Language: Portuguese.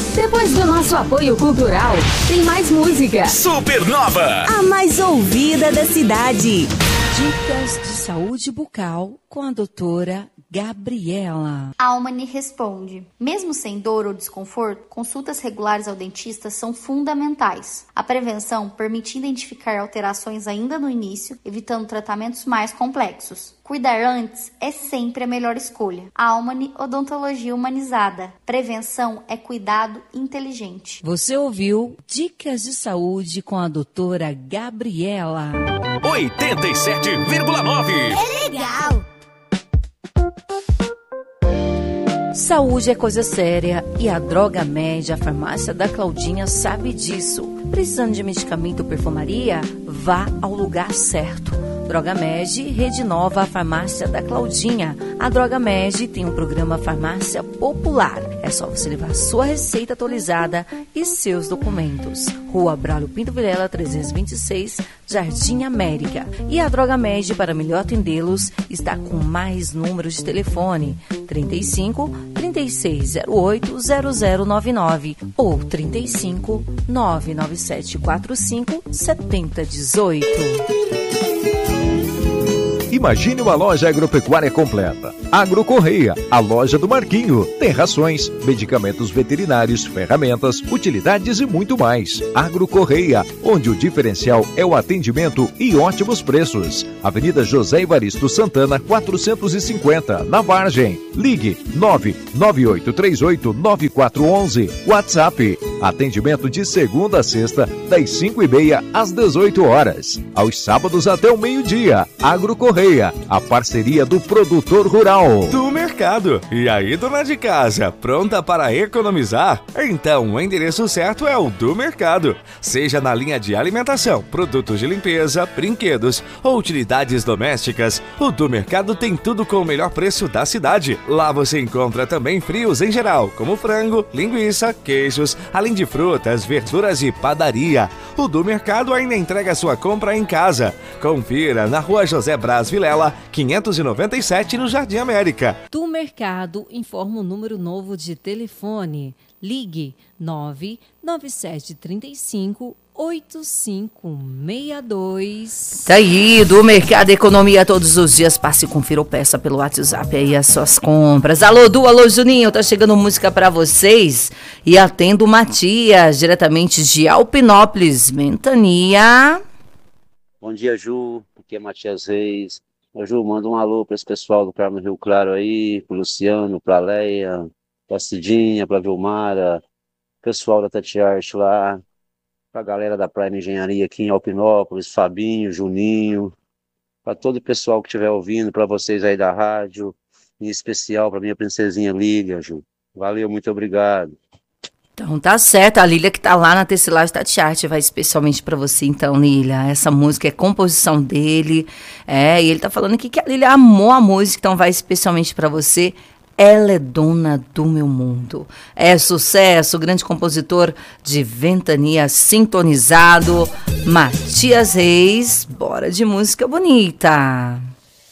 Depois do nosso apoio cultural, tem mais música. Supernova, a mais ouvida da cidade. Dicas de saúde bucal com a doutora Gabriela. A Almani responde: mesmo sem dor ou desconforto, consultas regulares ao dentista são fundamentais. A prevenção permite identificar alterações ainda no início, evitando tratamentos mais complexos. Cuidar antes é sempre a melhor escolha. A Almani Odontologia Humanizada. Prevenção é cuidado inteligente. Você ouviu Dicas de Saúde com a doutora Gabriela. 87,9. É legal! Saúde é coisa séria e a Droga Med, a farmácia da Claudinha, sabe disso. Precisando de medicamento ou perfumaria? Vá ao lugar certo. Droga Med, Rede Nova, a farmácia da Claudinha. A Droga Med tem um programa Farmácia Popular. É só você levar sua receita atualizada e seus documentos. Rua Braulio Pinto Vilela, 326, Jardim América. E a Droga Med, para melhor atendê-los, está com mais números de telefone: 35 3608 0099 ou 35 99745 7018. Imagine uma loja agropecuária completa. Agro Correia, a loja do Marquinho. Tem rações, medicamentos veterinários, ferramentas, utilidades e muito mais. Agro Correia, onde o diferencial é o atendimento e ótimos preços. Avenida José Evaristo Santana, 450, na Vargem. Ligue 998389411. WhatsApp. Atendimento de segunda a sexta, das 5h30 às 18 horas. Aos sábados até o meio-dia. Agro Correia, a parceria do produtor rural. Do mercado. E aí, dona de casa, pronta para economizar? Então, o endereço certo é o do mercado. Seja na linha de alimentação, produtos de limpeza, brinquedos ou utilidades domésticas, o do mercado tem tudo com o melhor preço da cidade. Lá você encontra também frios em geral, como frango, linguiça, queijos, além de frutas, verduras e padaria. O do mercado ainda entrega sua compra em casa. Confira na Rua José Braz Vilela, 597, no Jardim América. Do Mercado informa o número novo de telefone. Ligue 99735 8562. Tá aí, do Mercado Economia todos os dias. Passe e confira ou peça pelo WhatsApp aí as suas compras. Alô, Du, alô, Juninho, tá chegando música pra vocês. E atendo o Matias, diretamente de Alpinópolis, Ventania. Bom dia, Ju, aqui é Matias Reis. Ô, Ju, manda um alô para esse pessoal do Carmo Rio Claro aí, pro Luciano, pra Leia, pra Cidinha, pra Vilmara, pessoal da Tatiarte lá, pra galera da Prime Engenharia aqui em Alpinópolis, Fabinho, Juninho, pra todo o pessoal que estiver ouvindo, pra vocês aí da rádio, em especial pra minha princesinha Lília, Ju. Valeu, muito obrigado. Então tá certo, a Lília que tá lá na Tecilagem Tatiarte vai especialmente pra você então, Lília. Essa música é composição dele, e ele tá falando aqui que a Lília amou a música, então vai especialmente pra você. Ela é dona do meu mundo. É sucesso, grande compositor de Ventania sintonizado, Matias Reis. Bora de música bonita.